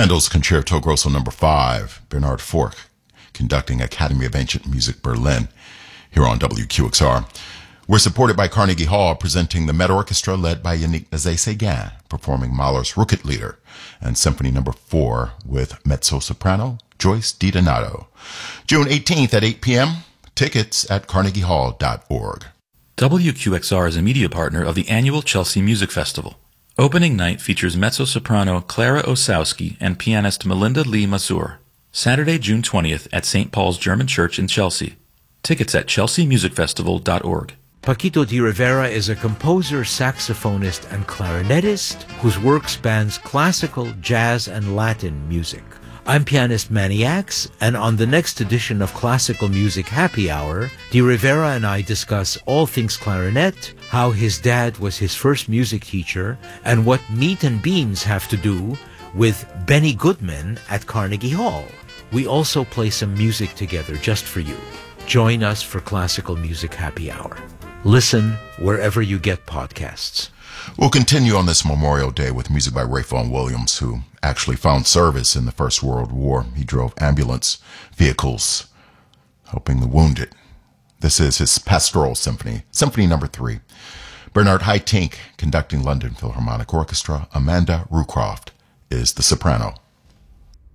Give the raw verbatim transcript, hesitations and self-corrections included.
Handel's Concerto Grosso number five, Bernard Fork, conducting Academy of Ancient Music Berlin, here on W Q X R. We're supported by Carnegie Hall, presenting the Met Orchestra led by Yannick Nézet-Séguin, performing Mahler's Rückert-Lieder, and Symphony number four with mezzo-soprano Joyce DiDonato. June eighteenth at eight p.m., tickets at carnegie hall dot org. W Q X R is a media partner of the annual Chelsea Music Festival. Opening night features mezzo-soprano Clara Osowski and pianist Melinda Lee Mazur. Saturday, June twentieth at Saint Paul's German Church in Chelsea. Tickets at chelsea music festival dot org. Paquito de Rivera is a composer, saxophonist, and clarinetist whose work spans classical, jazz, and Latin music. I'm pianist Manny Axe, and on the next edition of Classical Music Happy Hour, De Rivera and I discuss all things clarinet, how his dad was his first music teacher, and what meat and beans have to do with Benny Goodman at Carnegie Hall. We also play some music together just for you. Join us for Classical Music Happy Hour. Listen wherever you get podcasts. We'll continue on this Memorial Day with music by Ray Vaughan Williams, who actually found service in the First World War. He drove ambulance vehicles, helping the wounded. This is his Pastoral Symphony, Symphony number three. Bernard Haitink, conducting London Philharmonic Orchestra. Amanda Rucroft is the soprano.